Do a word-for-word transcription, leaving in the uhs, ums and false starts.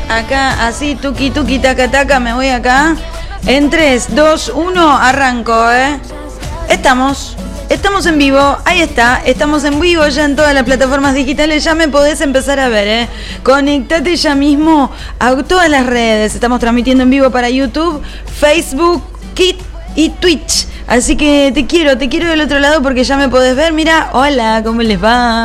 acá, así, tuki, tuki, taca, taca, me voy acá. En tres, dos, uno, arranco, ¿eh? Estamos, estamos en vivo, ahí está, estamos en vivo ya en todas las plataformas digitales, ya me podés empezar a ver, ¿eh? Conectate ya mismo a todas las redes, estamos transmitiendo en vivo para YouTube, Facebook, Kit y Twitch. Así que te quiero, te quiero del otro lado porque ya me podés ver. Mira, hola, ¿cómo les va?